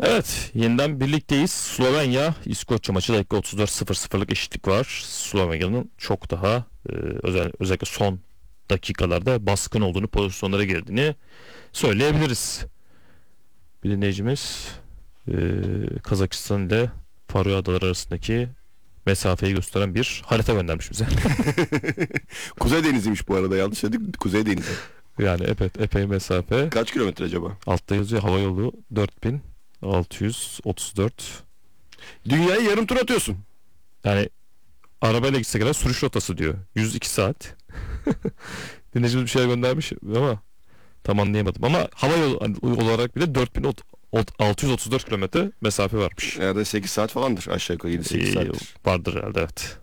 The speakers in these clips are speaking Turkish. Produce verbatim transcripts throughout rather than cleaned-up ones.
Evet, yeniden birlikteyiz. Slovenya İskoçya maçı dakika otuz dört sıfır sıfırlık eşitlik var. Slovenya'nın çok daha e, özel, özellikle son dakikalarda baskın olduğunu, pozisyonlara girdiğini söyleyebiliriz. Bir dinleyicimiz e, Kazakistan ile Faroe Adaları arasındaki mesafeyi gösteren bir harita göndermiş bize. Kuzey Denizi'ymiş bu arada, yanlış dedik. Kuzey Denizi. Yani epey, epey mesafe. Kaç kilometre acaba? Altta yazıyor hava yolu dört bin altı yüz otuz dört. Dünyayı yarım tur atıyorsun. Yani arabayla gitse kadar sürüş rotası diyor. yüz iki saat. Dinleyicimiz bir şeyler göndermiş ama tam anlayamadım. Ama hava yolu olarak bile dört bin altı yüz otuz dört kilometre mesafe varmış. Nerede sekiz saat falandır aşağı yukarı, yedi sekiz Ee, saattir. vardır herhalde, evet.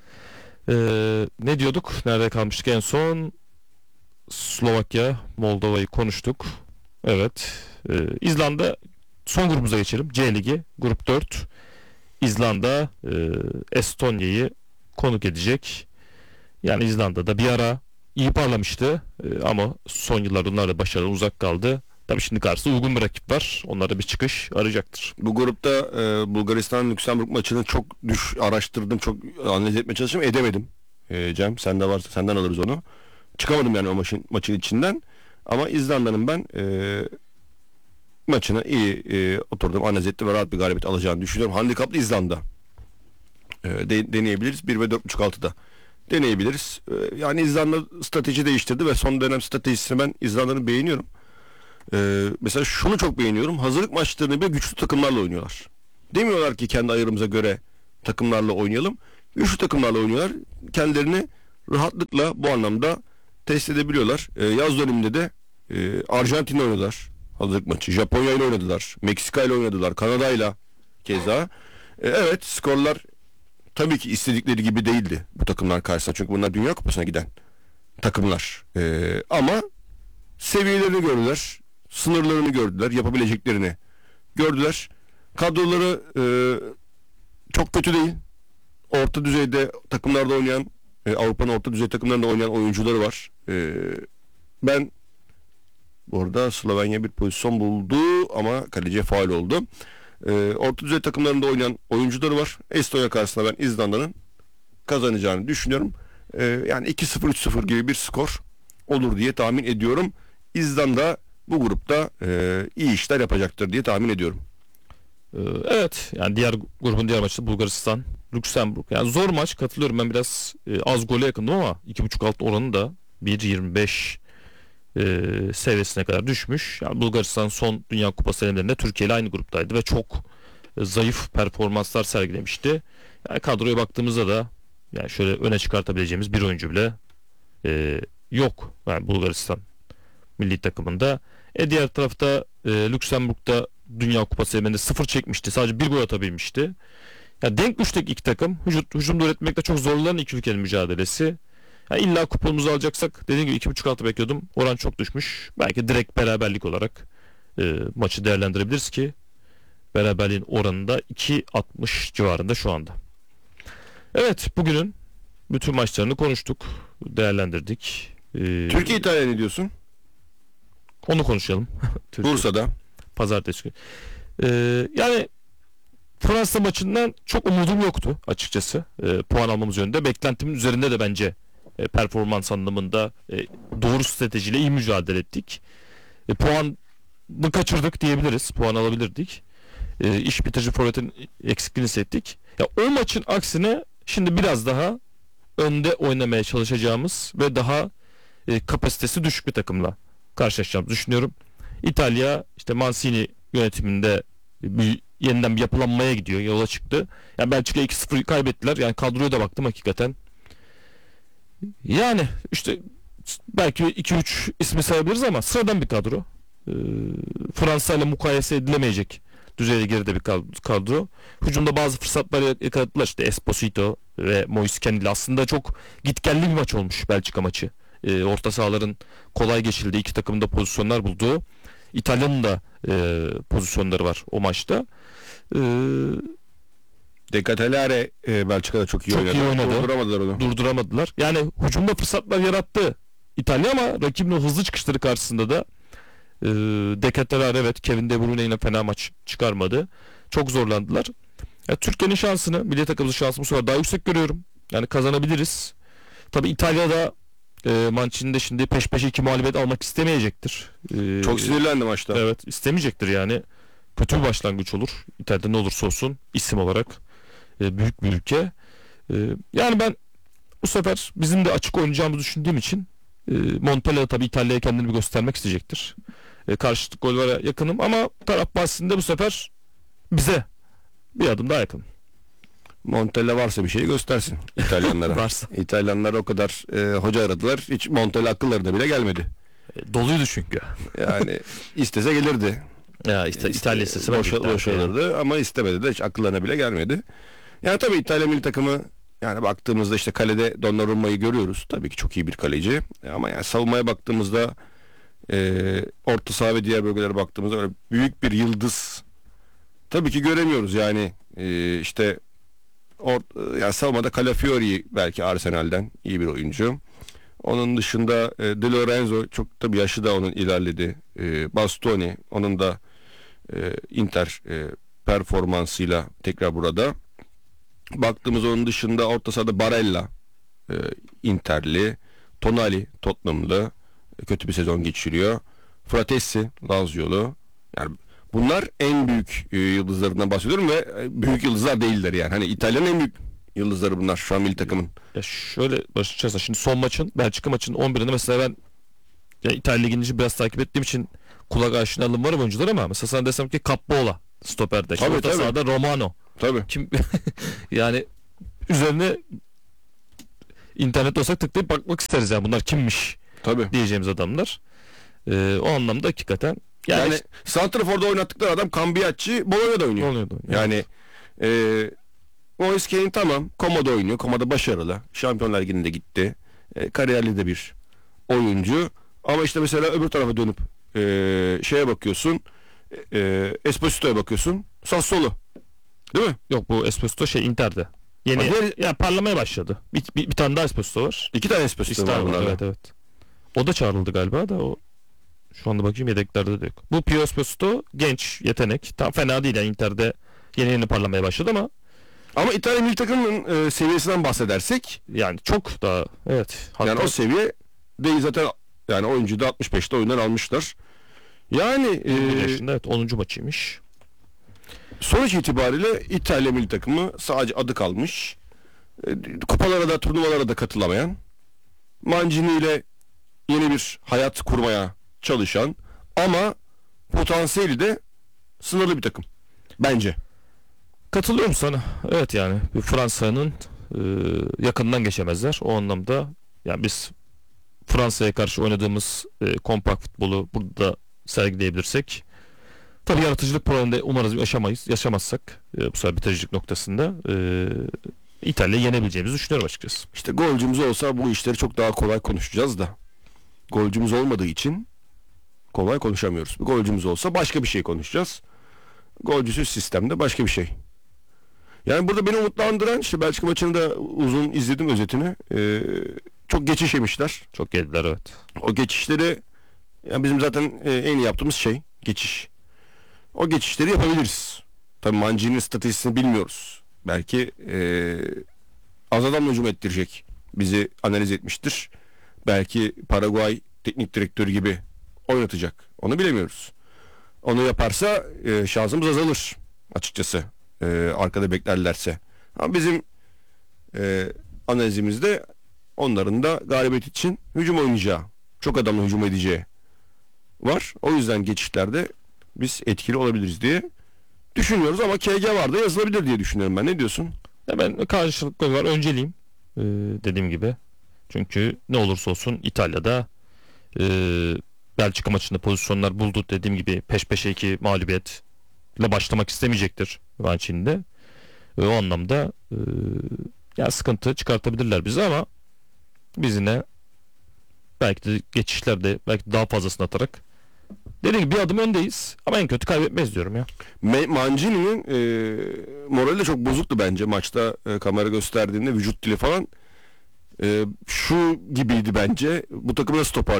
Ee, ne diyorduk? Nerede kalmıştık en son? Slovakya, Moldova'yı konuştuk. Evet. Ee, İzlanda, son grubumuza geçelim. C Ligi, grup dört. İzlanda e, Estonya'yı konuk edecek. Yani İzlanda'da bir ara iyi parlamıştı e, ama son yıllarda onlar da başarıdan uzak kaldı. Tabii şimdi karşısında uygun bir rakip var. Onlara bir çıkış arayacaktır. Bu grupta e, Bulgaristan Lüksemburg maçını çok düş araştırdım, çok analiz etmeye çalıştım, edemedim. E, Cem, sende varsa senden alırız onu. Çıkamadım yani o maçın maçın içinden. Ama İzlanda'nın ben e, maçına iyi e, oturdum, analiz ettim ve rahat bir galibiyet alacağını düşünüyorum. Handikaplı İzlanda. E, de, deneyebiliriz. bir ve dört buçuk altıda deneyebiliriz. E, yani İzlanda strateji değiştirdi ve son dönem stratejisini ben İzlanda'nın beğeniyorum. E, mesela şunu çok beğeniyorum. Hazırlık maçlarını bile güçlü takımlarla oynuyorlar. Demiyorlar ki kendi ayarımıza göre takımlarla oynayalım. Güçlü takımlarla oynuyorlar. Kendilerini rahatlıkla bu anlamda test edebiliyorlar. E, yaz döneminde de e, Arjantin'le oynadılar hazırlık maçı. Japonya ile oynadılar. Meksika ile oynadılar. Kanada ile keza. E, evet, skorlar tabii ki istedikleri gibi değildi bu takımlar karşısında. Çünkü bunlar Dünya Kupası'na giden takımlar. E, ama seviyelerini gördüler. Sınırlarını gördüler. Yapabileceklerini gördüler. Kadroları e, çok kötü değil. Orta düzeyde takımlarda oynayan, e, Avrupa'nın orta düzey takımlarında oynayan oyuncuları var. E, ben bu arada Slovenya bir pozisyon buldu ama kaleciye faul oldu. E, orta düzey takımlarında oynayan oyuncuları var. Estonya karşısında ben İzlanda'nın kazanacağını düşünüyorum. E, yani iki sıfır üç sıfır gibi bir skor olur diye tahmin ediyorum. İzlanda bu grupta e, iyi işler yapacaktır diye tahmin ediyorum. Ee, evet, yani diğer grubun diğer maçı Bulgaristan, Lüksemburg. Yani zor maç, katılıyorum, ben biraz e, az gole yakındım ama iki buçuk alt oranı da bir yirmi beş e, seviyesine kadar düşmüş. Yani Bulgaristan son Dünya Kupası elemelerinde Türkiye ile aynı gruptaydı ve çok e, zayıf performanslar sergilemişti. Yani kadroya baktığımızda da yani şöyle öne çıkartabileceğimiz bir oyuncu bile e, yok. Yani Bulgaristan milli takımında. E diğer tarafta e, Lüksemburg'da Dünya Kupası elemelerinde sıfır çekmişti. Sadece bir gol atabilmişti. Ya denk güçteki iki takım, hücum, hücumda üretmekte çok zorlanan iki ülkenin mücadelesi. Ya illa kupamızı alacaksak, dediğim gibi iki buçuk altı bekliyordum. Oran çok düşmüş. Belki direkt beraberlik olarak e, maçı değerlendirebiliriz ki beraberliğin oranında iki altmış civarında şu anda. Evet, bugünün bütün maçlarını konuştuk, değerlendirdik. E, Türkiye İtalya ne diyorsun? Onu konuşalım. Bursa'da. Pazartesi günü. Ee, yani Fransa maçından çok umudum yoktu açıkçası. Ee, puan almamız yönünde. Beklentimin üzerinde de bence e, performans anlamında e, doğru stratejiyle iyi mücadele ettik. E, puanı kaçırdık diyebiliriz. Puan alabilirdik. E, iş bitirici forvetin eksikliğini hissettik. Ya, o maçın aksine şimdi biraz daha önde oynamaya çalışacağımız ve daha e, kapasitesi düşük bir takımla karşılaşacağımızı düşünüyorum. İtalya işte Mancini yönetiminde bir, yeniden bir yapılanmaya gidiyor. Yola çıktı. Yani Belçika iki sıfır kaybettiler. Yani kadroya da baktım hakikaten. Yani işte belki iki üç ismi sayabiliriz ama sıradan bir kadro. Ee, Fransa ile mukayese edilemeyecek düzeyde geride bir kadro. Hücumda bazı fırsatlar yakaladılar. İşte Esposito ve Moise Kean ile aslında çok gitgelli bir maç olmuş Belçika maçı. Ee, orta sahaların kolay geçildiği, iki takımda pozisyonlar bulduğu. İtalya'nın da e, pozisyonları var o maçta. E, De Ketelare e, Belçika'da çok iyi çok oynadı. iyi oynadı. Durduramadılar onu. Durduramadılar. Yani hücumda fırsatlar yarattı İtalya ama rakibin o hızlı çıkışları karşısında da Ee, Deketeler evet Kevin De Bruyne yine fena maç çıkarmadı. Çok zorlandılar. Ya, Türkiye'nin şansını, milli takımımızın şansını bu sefer daha yüksek görüyorum. Yani kazanabiliriz. Tabii İtalya'da e, Mancini'de şimdi peş peşe iki mağlubiyet almak istemeyecektir. Ee, Çok sinirlendi maçta. Evet, istemeyecektir yani. Kötü bir başlangıç olur. İtalya'da ne olursa olsun isim olarak e, büyük bir ülke. E, yani ben bu sefer bizim de açık oynayacağımızı düşündüğüm için e, Montella tabii İtalya'ya kendini bir göstermek isteyecektir. E, karşılıklı gollere yakınım ama taraf bahsinde bu sefer bize bir adım daha yakın. Montella varsa bir şey göstersin İtalyanlara. Varsa. İtalyanlar o kadar e, hoca aradılar. Hiç Montella akıllarına bile gelmedi. E, doluydu çünkü. Yani istese gelirdi. Ya işte İtalya istese boşa, boşalırdı ama istemedi de hiç akıllarına bile gelmedi. Yani tabii İtalya milli takımı, yani baktığımızda işte kalede Donnarumma'yı görüyoruz. Tabii ki çok iyi bir kaleci. Ama yani savunmaya baktığımızda e, orta saha ve diğer bölgelere baktığımızda öyle büyük bir yıldız tabii ki göremiyoruz. Yani e, işte or, yani savunmada Calafiori belki Arsenal'den iyi bir oyuncu. Onun dışında e, De Lorenzo çok tabii yaşı da onun ilerledi. E, Bastoni onun da e, Inter e, performansıyla tekrar burada. Baktığımız onun dışında orta sahada Barella e, Interli, Tonali Tottenham'lı e, kötü bir sezon geçiriyor. Fratesi Lazio'lu. Yani bunlar en büyük e, yıldızlarından bahsediyorum ve e, büyük yıldızlar değiller yani. Hani İtalya'nın en büyük yıldızları bunlar şu an milli takımın. Ya şöyle başlayacağız. Şimdi son maçın, Belçika maçının on birinde mesela ben ya İtalya Ligi'ni biraz takip ettiğim için kulak aşinalığım var oyuncular ama mesela sana desem ki Cappola stoperde. Tabii, orta tabii. sahada Romano. Tabii. Kim yani üzerine internet olsak tıklayıp bakmak isteriz yani bunlar kimmiş Tabii. diyeceğimiz adamlar. Ee, o anlamda hakikaten yani, Yani Santrafor'da oynattıkları adam Cambiacci Bologna'da oynuyor. oluyordu. Yani e, Moise Kean tamam Como'da oynuyor. Como'da başarılı. Şampiyonlar Ligi'nde gitti. E, kariyerli de bir oyuncu. Ama işte mesela öbür tarafa dönüp e, şeye bakıyorsun. E, Esposito'ya bakıyorsun. Sassuolo. Değil mi? Yok bu Esposito şey Inter'de. Yeni Hadi. ya parlamaya başladı. Bir, bir, bir tane daha Esposito var. İki tane Esposito İster var var, bunlarda. evet evet. O da çağrıldı galiba da o şu anda bakayım yedeklerde de yok. Bu Pio Esposito genç yetenek. Tam fena değil yani Inter'de yeni yeni parlamaya başladı ama Ama İtalya milli takımının e, seviyesinden bahsedersek yani çok daha evet. Hatta yani o seviye değil zaten, yani oyuncuyu da altmış beşte oyundan almışlar. Yani e, yirmi bir yaşında evet onuncu maçıymış. sonuç itibariyle İtalya milli takımı sadece adı kalmış. E, kupalara da turnuvalara da katılamayan, Mancini ile yeni bir hayat kurmaya çalışan ama potansiyeli de sınırlı bir takım. Bence. Katılıyorum sana. Evet yani Fransa'nın e, yakından geçemezler. O anlamda yani biz Fransa'ya karşı oynadığımız e, kompakt futbolu burada sergileyebilirsek tabii yaratıcılık probleminde umarız yaşamayız. Yaşamazsak e, bu sefer bitiricilik noktasında e, İtalya'yı yenebileceğimizi düşünüyorum açıkçası. İşte golcümüz olsa bu işleri çok daha kolay konuşacağız da. Golcümüz olmadığı için kolay konuşamıyoruz. Bir golcümüz olsa başka bir şey konuşacağız. Golcüsüz sistemde başka bir şey. Yani burada beni umutlandıran işte Belçika maçını da uzun izledim özetini. Ee, çok geçiş yemişler. Çok geldiler evet. O geçişleri yani bizim zaten e, en iyi yaptığımız şey geçiş. O geçişleri yapabiliriz. Tabii Mancini'nin stratejisini bilmiyoruz. Belki e, az adamla hücum ettirecek. Bizi analiz etmiştir. Belki Paraguay teknik direktörü gibi oynatacak. Onu bilemiyoruz. Onu yaparsa e, şansımız azalır açıkçası. E, arkada beklerlerse. Ama bizim e, analizimizde onların da galibiyet için hücum oynayacağı, çok adamla hücum edeceği var. O yüzden geçişlerde biz etkili olabiliriz diye düşünüyoruz ama K G var da yazılabilir diye düşünüyorum ben. Ne diyorsun? Ya ben karşılıklı var önceliğim ee, dediğim gibi. Çünkü ne olursa olsun İtalya'da e, Belçika maçında pozisyonlar buldu dediğim gibi peş peşe iki mağlubiyetle başlamak istemeyecektir Mancini'de. E, o anlamda e, ya sıkıntı çıkartabilirler bize ama biz yine belki de geçişlerde belki daha fazlasını atarak dediğim gibi bir adım öndeyiz ama en kötü kaybetmez diyorum ya. Me- Mancini'nin e, morali de çok bozuktu bence maçta, e, kamera gösterdiğinde vücut dili falan e, şu gibiydi bence: bu takımı nasıl toparlayacağım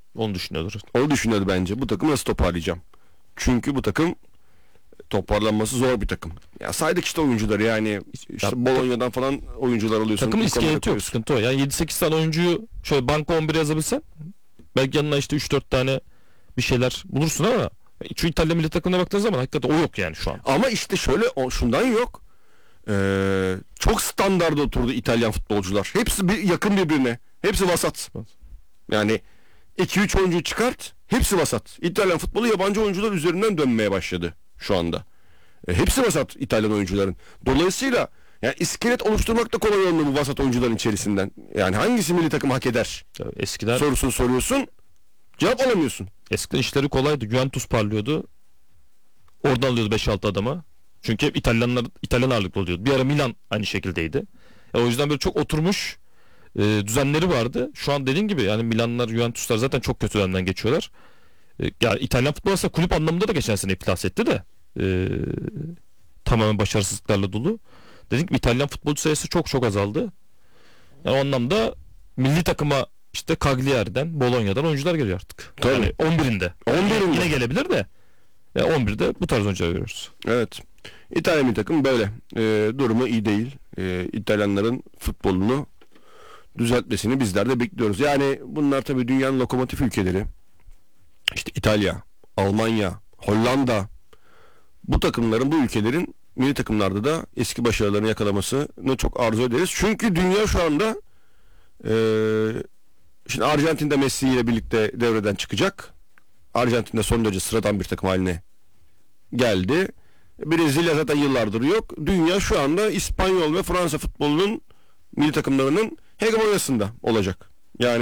Onu düşünüyordur. Onu düşünüyordu bence. Bu takımı nasıl toparlayacağım? Çünkü bu takım toparlanması zor bir takım. Ya saydık işte oyuncuları yani işte Ya, Bolonya'dan falan oyuncular alıyorsun. Takımın ilk onlara iskeleti yok, koyuyorsun. sıkıntı o. Yani yedi sekiz tane oyuncuyu şöyle banka on bir yazabilsen belki yanına işte üç dört tane bir şeyler bulursun ama şu İtalya milli takımına baktığın zaman hakikaten o yok yani şu an. Ama işte şöyle o, şundan yok. Ee, çok standarda oturdu İtalyan futbolcular. Hepsi bir, yakın birbirine. Hepsi vasat. Yani iki üç oyuncu çıkart. Hepsi vasat. İtalyan futbolu yabancı oyuncular üzerinden dönmeye başladı şu anda. E, hepsi vasat İtalyan oyuncuların. Dolayısıyla yani iskelet oluşturmak da kolay olmuyor bu vasat oyuncuların içerisinden. Yani hangisi milli takım hak eder? Tabii eskiden Sorusunu soruyorsun. Cevap alamıyorsun. eskiden işleri kolaydı. Juventus parlıyordu. Oradan alıyordu beş altı adamı. Çünkü hep İtalyanlar İtalyan ağırlıklı oluyordu. Bir ara Milan aynı şekildeydi. E, o yüzden böyle çok oturmuş e, düzenleri vardı. Şu an dediğin gibi yani Milanlar, Juventuslar zaten çok kötü dönemden geçiyorlar. E, ya İtalyan futbolu aslında kulüp anlamında da geçen sene iflas etti de e, tamamen başarısızlıklarla dolu. Dedik İtalyan futbolcu sayısı çok çok azaldı. Yani o anlamda milli takıma işte Cagliari'den, Bologna'dan oyuncular geliyor artık. Tabii. Yani on birinde. on birinde. Yine gelebilir de. Ya on birde bu tarz oyuncular görüyoruz. Evet. İtalya milli takım böyle. E, durumu iyi değil. E, İtalyanların futbolunu düzeltmesini bizler de bekliyoruz. Yani bunlar tabii dünyanın lokomotif ülkeleri. İşte İtalya, Almanya, Hollanda, bu takımların, bu ülkelerin milli takımlarda da eski başarılarını yakalamasını çok arzu ederiz. Çünkü dünya şu anda e, şimdi Arjantin'de Messi ile birlikte devreden çıkacak. Arjantin'de son derece sıradan bir takım haline geldi. Brezilya zaten yıllardır yok. Dünya şu anda İspanyol ve Fransa futbolunun milli takımlarının hegemonyasında olacak. Yani